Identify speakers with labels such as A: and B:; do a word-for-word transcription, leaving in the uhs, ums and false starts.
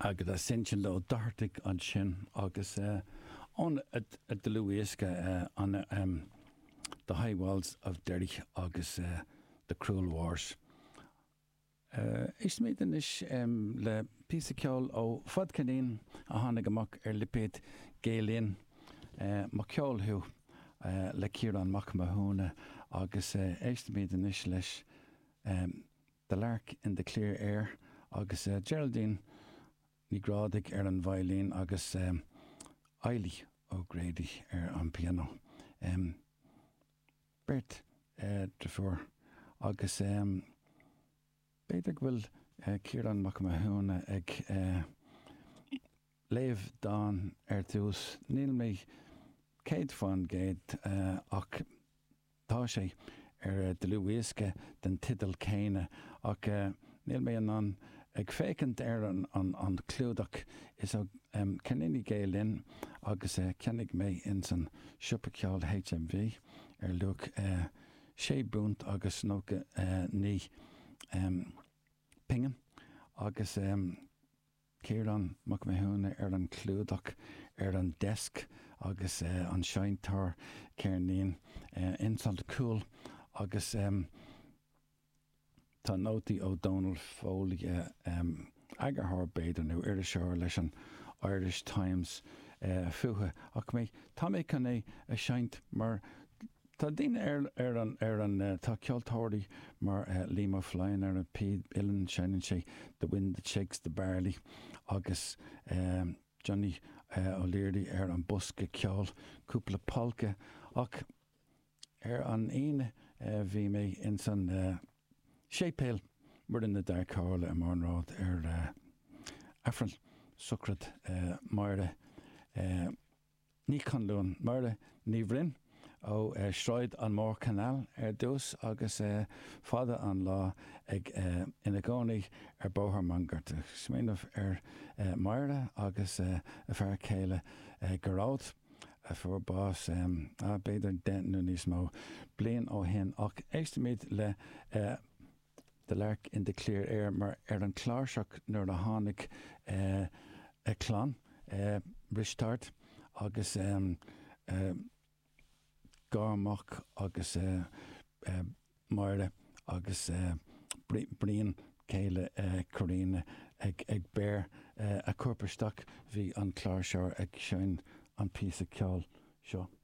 A: agus a sintin le dartig an sin agus an a de Louisca an um, the High Walls of Derry agus uh, the Cruel Wars. Uh, is mé den is um, le písa ceol ó fad canín a tháinig amach ar lipéad géalainn uh, má ceolthú uh, le Ciarán Mac Mahúna agus uh, éiste mé den is leis um, the Lark in the Clear Air agus uh, Geraldine ní grádig ar an violín agus um, Eilí O'Grady ar an piano. Um, Bert uh, Dufour agus um, beidir bhfuil uh, Ciarán Mac Mahúna ag uh, léamh dáin ar tús níl mé céad fan géad uh, ach tá sé ar uh, de Louisca den tidal céine ach uh, níl mé an an ag fécant ar an, an, an clúdach is a um, ceannaí géalainn agus uh, ceannig mé in san siúpa ceáil H M V ar luach uh, sé búnt agus nó uh, ní um, pingin agus um, Ciarán Mac Mahúna ar an clúdach ar an desk agus uh, an seintar Cairnín uh, insult cool agus um, tá nótaí ó Donald Foley uh, um, agar thar beidir nó ar seoir leis an Irish Times uh, fuatha ach mé tá mé can é a seint mar tá daoine ar, ar an, ar an uh, tá ceoltóirí mar uh, Lima Flynn ar an Pete Illan seinnn sé The Wind That Shakes the Barley agus um, Johnny uh, O'Leary ar an busca ceol cúpla polca ach ar an aine uh, bhí mé in san uh, sépéil mar in na dar cála a marnrád ar uh, affran sucrad uh, maire uh, ní canlún maire ní bhrinn ó uh, sráid an mór canal ar dús agus uh, fada an lá ag uh, ina gcónaí ar bóthar mangart sméanamh ar uh, maire agus uh, a fear céile uh, gorád a fuair bás um, a beidir den nó níos mó bliain ó hen ach éistimid le uh, The Lark in the Clear Air mar ar an chláirseach nuair a tháinig uh, a chlán uh, ristart agus um, uh, gármach agus uh, uh, maire agus uh, brion céile uh, choríne ag, ag béir uh, a cuairpaisteach bhí an chláirseoir ag sein an píosa ceol seo.